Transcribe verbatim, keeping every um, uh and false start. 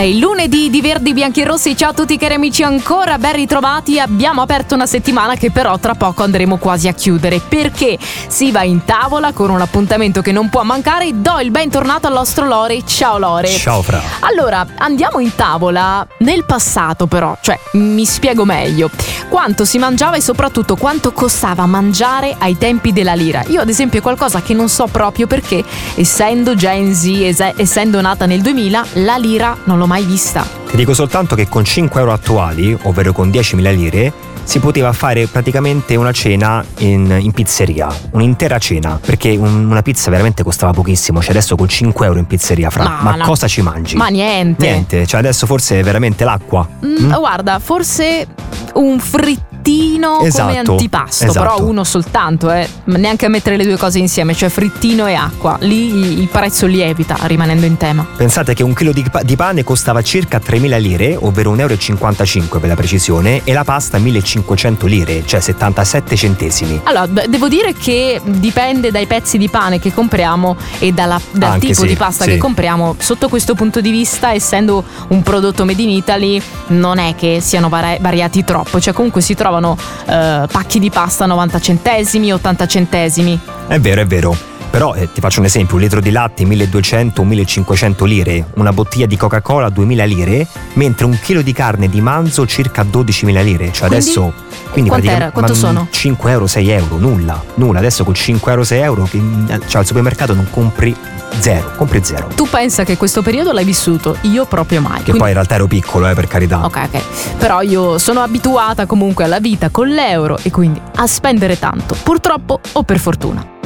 È il lunedì di Verdi Bianchi e Rossi. Ciao a tutti cari amici, ancora ben ritrovati. Abbiamo aperto una settimana che però tra poco andremo quasi a chiudere, perché si va in tavola con un appuntamento che non può mancare. Do il bentornato al nostro Lore. Ciao Lore. Ciao Fra. Allora, andiamo in tavola nel passato però, cioè mi spiego meglio. Quanto si mangiava e soprattutto quanto costava mangiare ai tempi della lira. Io ad esempio è qualcosa che non so proprio perché, essendo Gen Z, es- essendo nata nel duemila, la lira non l'ho mai vista. Ti dico soltanto che con cinque euro attuali, ovvero con diecimila lire, si poteva fare praticamente una cena in, in pizzeria, un'intera cena, perché un, una pizza veramente costava pochissimo. Cioè adesso con cinque euro in pizzeria, Fra, ma, ma no. cosa ci mangi? Ma niente. Niente, cioè adesso forse è veramente l'acqua. Mm, mm? Guarda, forse un frittino Esatto, come antipasto, esatto. Però uno soltanto, eh, neanche a mettere le due cose insieme, cioè frittino e acqua. Lì il prezzo lievita, rimanendo in tema. Pensate che un chilo di, di pane costava circa tremila lire, ovvero un euro e cinquantacinque per la precisione, e la pasta millecinquecento lire, cioè settantasette centesimi. Allora, beh, devo dire che dipende dai pezzi di pane che compriamo e dalla, dal Anche tipo sì, di pasta sì. che compriamo. Sotto questo punto di vista, essendo un prodotto made in Italy, non è che siano vari- variati troppo, cioè comunque si trovano eh, pacchi di pasta novanta centesimi, ottanta centesimi. È vero, è vero. Però eh, ti faccio un esempio: un litro di latte milleduecento millecinquecento lire, una bottiglia di Coca-Cola duemila lire, mentre un chilo di carne di manzo circa dodicimila lire. Cioè Quindi, adesso quindi quant'era? Quanto sono? cinque euro, sei euro, nulla, nulla. Adesso con cinque euro, sei euro, che, cioè al supermercato non compri zero, compri zero. Tu pensa che questo periodo l'hai vissuto? Io proprio mai. Che Quindi... poi in realtà ero piccolo, eh, per carità. Ok, ok. Però io sono abituata comunque alla vita con l'euro e quindi a spendere tanto, purtroppo o per fortuna.